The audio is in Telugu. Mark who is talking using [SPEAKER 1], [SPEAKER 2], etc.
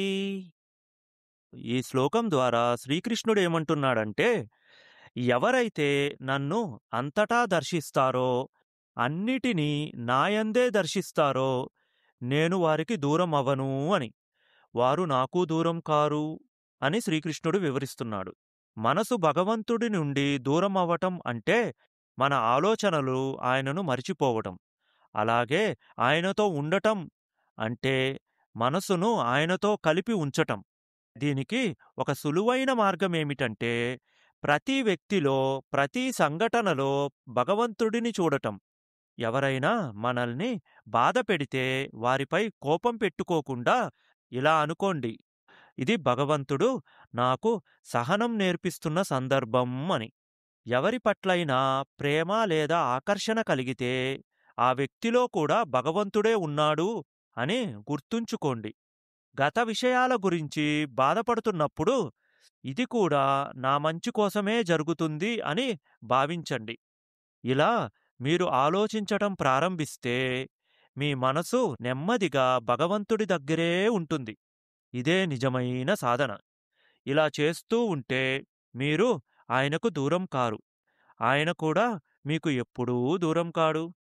[SPEAKER 1] ఈ ఈ శ్లోకం ద్వారా శ్రీకృష్ణుడు ఏమంటున్నాడంటే, ఎవరైతే నన్ను అంతటా దర్శిస్తారో, అన్నిటినీ నాయందే దర్శిస్తారో, నేను వారికి దూరం అవ్వను అని. వారు నాకు దూరం కారు అని శ్రీకృష్ణుడు వివరిస్తున్నాడు. మనసు భగవంతుడి నుండి దూరం అవ్వటం అంటే, మన ఆలోచనలు ఆయనను మరిచిపోవటం. అలాగే ఆయనతో ఉండటం అంటే, మనసును ఆయనతో కలిపి ఉంచటం. దీనికి ఒక సులువైన మార్గమేమిటంటే, ప్రతి వ్యక్తిలో, ప్రతి సంఘటనలో భగవంతుడిని చూడటం. ఎవరైనా మనల్ని బాధ పెడితే వారిపై కోపం పెట్టుకోకుండా ఇలా అనుకోండి, ఇది భగవంతుడు నాకు సహనం నేర్పిస్తున్న సందర్భం అని. ఎవరి పట్లైనా ప్రేమ లేదా ఆకర్షణ కలిగితే ఆ వ్యక్తిలో కూడా భగవంతుడే ఉన్నాడు అని గుర్తుంచుకోండి. గత విషయాల గురించి బాధపడుతున్నప్పుడు ఇది కూడా నా మంచి కోసమే జరుగుతుంది అని భావించండి. ఇలా మీరు ఆలోచించటం ప్రారంభిస్తే మీ మనసు నెమ్మదిగా భగవంతుడి దగ్గరే ఉంటుంది. ఇదే నిజమైన సాధన. ఇలా చేస్తూ ఉంటే మీరు ఆయనకు దూరం కారు. ఆయన కూడా మీకు ఎప్పుడూ దూరం కాడు.